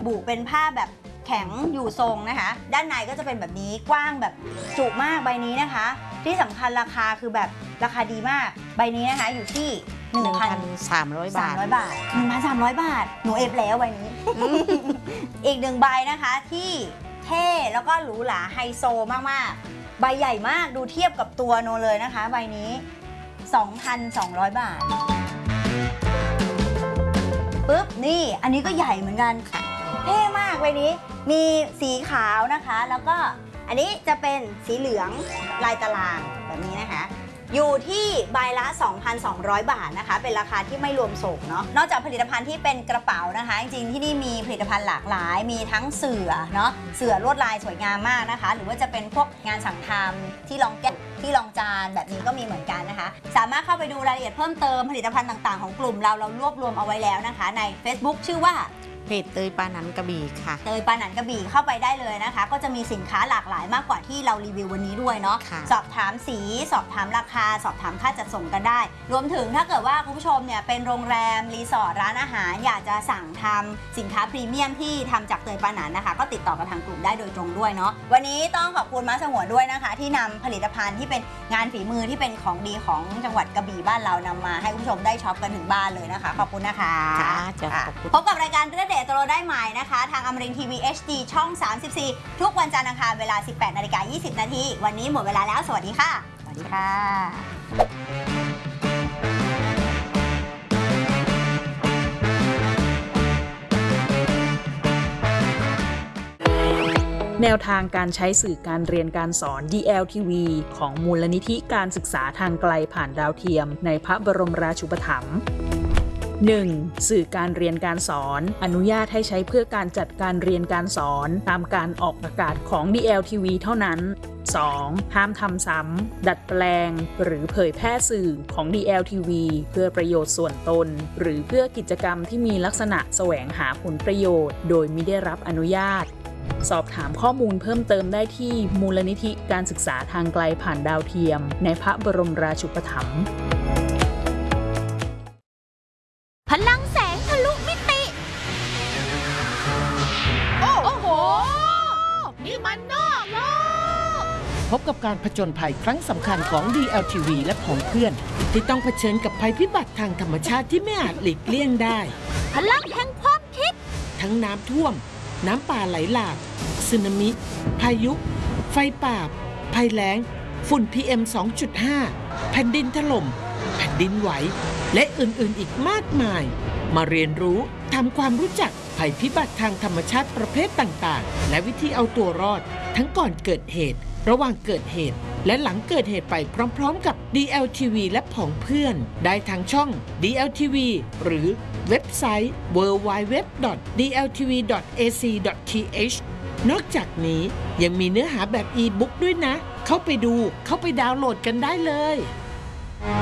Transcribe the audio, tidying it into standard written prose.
บุเป็นผ้าแบบแข็งอยู่ทรงนะคะด้านในก็จะเป็นแบบนี้กว้างแบบจุมากใบนี้นะคะที่สำคัญราคาคือแบบราคาดีมากใบนี้นะคะอยู่ที่ 1,300 บาท 1,300 บาทหนูเอฟแล้วใบนี้ อีก1ใบนะคะที่เท่แล้วก็หรูหราไฮโซมากๆใบใหญ่มากดูเทียบกับตัวโนเลยนะคะใบนี้ 2,200 บาทปุ๊บนี่อันนี้ก็ใหญ่เหมือนกันเท่มากใบนี้มีสีขาวนะคะแล้วก็อันนี้จะเป็นสีเหลืองลายตารางแบบนี้นะคะอยู่ที่ใบละ 2,200 บาทนะคะเป็นราคาที่ไม่รวมส่งเนาะนอกจากผลิตภัณฑ์ที่เป็นกระเป๋านะคะจริงๆที่นี่มีผลิตภัณฑ์หลากหลายมีทั้งเสื่อเนาะเสื่อลวดลายสวยงามมากนะคะหรือว่าจะเป็นพวกงานสั่งทำที่รองแก้วที่รองจานแบบนี้ก็มีเหมือนกันนะคะสามารถเข้าไปดูรายละเอียดเพิ่มเติมผลิตภัณฑ์ต่างๆของกลุ่มเรารวบรวมเอาไว้แล้วนะคะใน Facebook ชื่อว่าเพจเตยปานันกระบี่ค่ะเตยปานันกระบี่เข้าไปได้เลยนะคะก็จะมีสินค้าหลากหลายมากกว่าที่เรารีวิววันนี้ด้วยเนาะสอบถามสีสอบถามราคาสอบถามค่าจัดส่งกันได้รวมถึงถ้าเกิดว่าคุณผู้ชมเนี่ยเป็นโรงแรมรีสอร์ทร้านอาหารอยากจะสั่งทำสินค้าพรีเมียมที่ทำจากเตยปานันนะคะก็ติดต่อกับทางกลุ่มได้โดยตรงด้วยเนาะวันนี้ต้องขอบคุณม้าสงวนด้วยนะคะที่นำผลิตภัณฑ์ที่เป็นงานฝีมือที่เป็นของดีของจังหวัดกระบี่บ้านเรานำมาให้คุณผู้ชมได้ช็อปกันถึงบ้านเลยนะคะขอบคุณนะคะพบกับรายการเรื่องเด็ดตัวได้ใหม่นะคะทางอมรินทร์ทีวี HD ช่อง 34 ทุกวันจันทร์อังคารเวลา 18:20 น.วันนี้หมดเวลาแล้วสวัสดีค่ะสวัสดีค่ะแนวทางการใช้สื่อการเรียนการสอน DLTV ของมูลนิธิการศึกษาทางไกลผ่านดาวเทียมในพระบรมราชูปถัมภ์1. สื่อการเรียนการสอนอนุญาตให้ใช้เพื่อการจัดการเรียนการสอนตามการออกอากาศของ DLTV เท่านั้น 2. ห้ามทำซ้ำดัดแปลงหรือเผยแพร่สื่อของ DLTV เพื่อประโยชน์ส่วนตนหรือเพื่อกิจกรรมที่มีลักษณะแสวงหาผลประโยชน์โดยมิได้รับอนุญาตสอบถามข้อมูลเพิ่มเติมได้ที่มูลนิธิการศึกษาทางไกลผ่านดาวเทียมในพระบรมราชูปถัมภ์พลังแสงทะลุมิติโอ้โหนี่มันนอกโลกพบกับการผจญภัยครั้งสำคัญของ DLTV และผองเพื่อนที่ต้องเผชิญกับภัยพิบัติทางธรรมชาติที่ไม่อาจหลีกเลี่ยงได้พลังแห่งความคิดทั้งน้ำท่วมน้ำป่าไหลหลากสึนามิพายุไฟป่าภัยแล้งฝุ่น PM 2.5 แผ่นดินถล่มแผ่นดินไหวและอื่นๆอีกมากมายมาเรียนรู้ทำความรู้จักภัยพิบัติทางธรรมชาติประเภทต่างๆและวิธีเอาตัวรอดทั้งก่อนเกิดเหตุระหว่างเกิดเหตุและหลังเกิดเหตุไปพร้อมๆกับ DLTV และผองเพื่อนได้ทางช่อง DLTV หรือเว็บไซต์ www.dltv.ac.th นอกจากนี้ยังมีเนื้อหาแบบอีบุ๊กด้วยนะเข้าไปดูเข้าไปดาวน์โหลดกันได้เลย